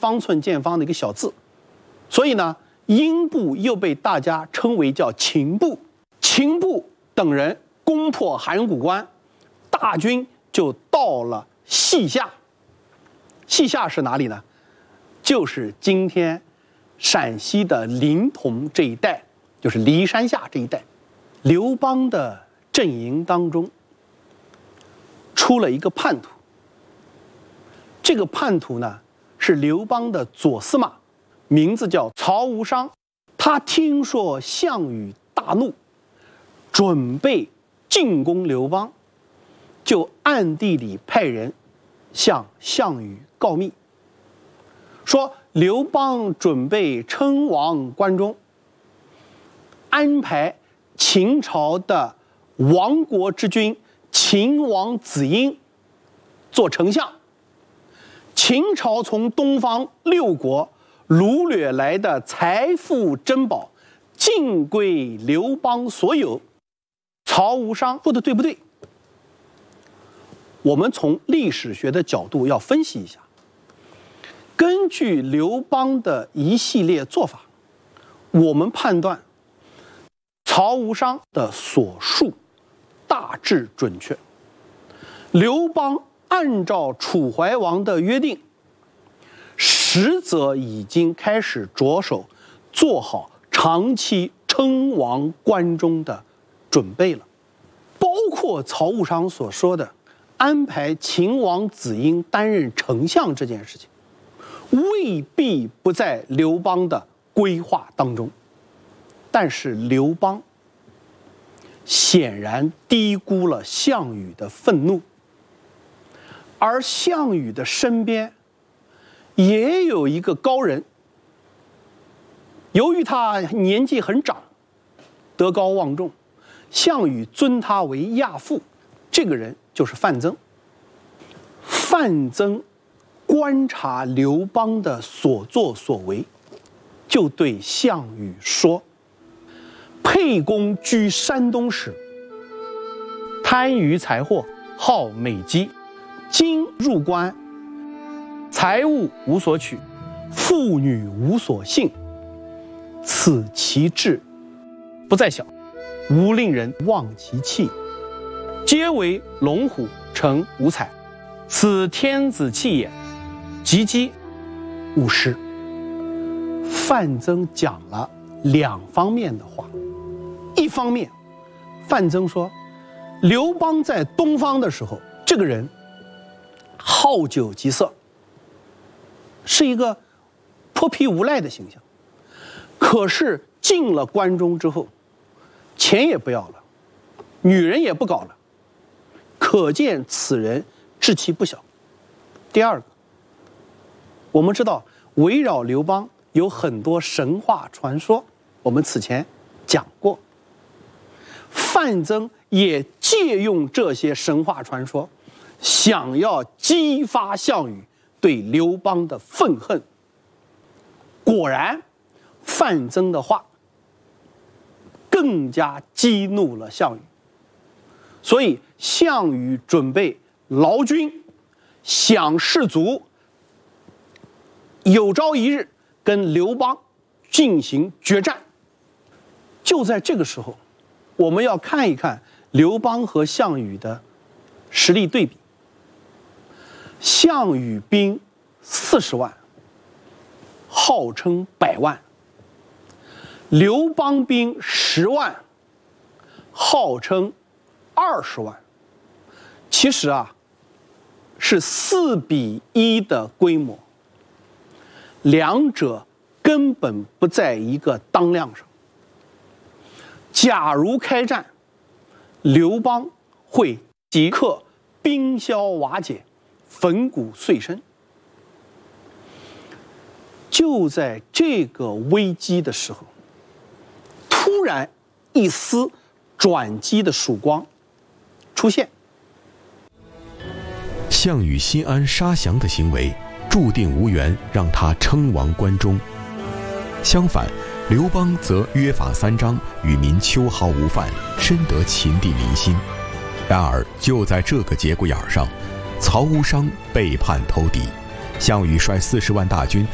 方寸见方的一个小字，所以呢，英部又被大家称为叫秦部。秦部等人攻破函谷关，大军就到了西夏。西夏是哪里呢？就是今天陕西的临潼这一带，就是骊山下这一带。刘邦的阵营当中出了一个叛徒，这个叛徒呢是刘邦的左司马，名字叫曹无伤。他听说项羽大怒，准备进攻刘邦，就暗地里派人向项羽告密，说刘邦准备称王关中，安排秦朝的亡国之君秦王子婴做丞相。秦朝从东方6国掳掠来的财富珍宝尽归刘邦所有。曹无伤说的对不对？我们从历史学的角度要分析一下。根据刘邦的一系列做法，我们判断曹无伤的所述大致准确。刘邦按照楚怀王的约定，实则已经开始着手做好长期称王关中的准备了，包括曹无伤所说的安排秦王子婴担任丞相这件事情，未必不在刘邦的规划当中。但是刘邦显然低估了项羽的愤怒，而项羽的身边也有一个高人，由于他年纪很长，德高望重，项羽尊他为亚父，这个人就是范增。范增观察刘邦的所作所为，就对项羽说：沛公居山东时，贪于财货，好美姬，今入关，财物无所取，妇女无所幸，此其志不在小，吾令人忘其气，皆为龙虎成五彩，此天子气也，及笄勿失。范增讲了2方面的话。一方面，范增说，刘邦在东方的时候，这个人好酒极色，是一个泼皮无赖的形象。可是进了关中之后，钱也不要了，女人也不搞了，可见此人志气不小。第二个，我们知道围绕刘邦有很多神话传说，我们此前讲过。范增也借用这些神话传说，想要激发项羽对刘邦的愤恨。果然，范增的话更加激怒了项羽，所以项羽准备劳军，想士卒，有朝一日跟刘邦进行决战。就在这个时候，我们要看一看刘邦和项羽的实力对比。项羽兵40万，号称100万；刘邦兵10万，号称20万。其实是4比1的规模，两者根本不在一个当量上。假如开战，刘邦会即刻兵消瓦解，粉骨碎身。就在这个危机的时候，突然一丝转机的曙光出现。 项羽心安杀降的行为，注定无缘让他称王关中。相反，刘邦则约法3章，与民秋毫无犯，深得秦地民心。然而就在这个节骨眼上，曹无伤背叛投敌，项羽率40万大军